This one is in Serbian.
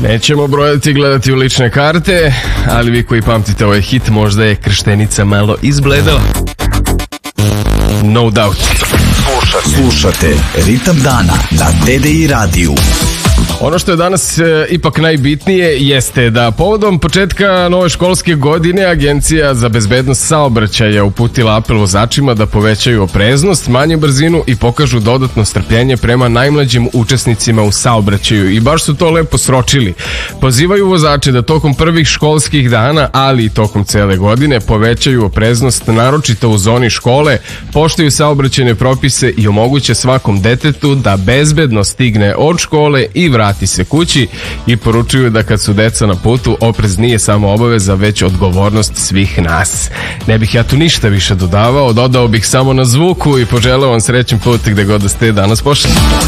Nećemo brojati i gledati u lične karte, ali vi koji pamtite ovaj hit, možda je krštenica malo izbledala. No doubt. Slušate Ritam dana na TDI radiju. Ono što je danas ipak najbitnije jeste da povodom početka nove školske godine Agencija za bezbednost saobraćaja uputila apel vozačima da povećaju opreznost, manje brzinu i pokažu dodatno strpljenje prema najmlađim učesnicima u saobraćaju. I baš su to lepo sročili. Pozivaju vozače da tokom prvih školskih dana, ali i tokom cele godine, povećaju opreznost, naročito u zoni škole, poštuju saobraćajne propise i omoguće svakom detetu da bezbedno stigne od škole i vrati se kući, i poručuju da kad su deca na putu, oprez nije samo obaveza, već odgovornost svih nas. Ne bih ja tu ništa više dodavao bih samo na zvuku i poželeo vam srećan put gde god da ste danas pošli.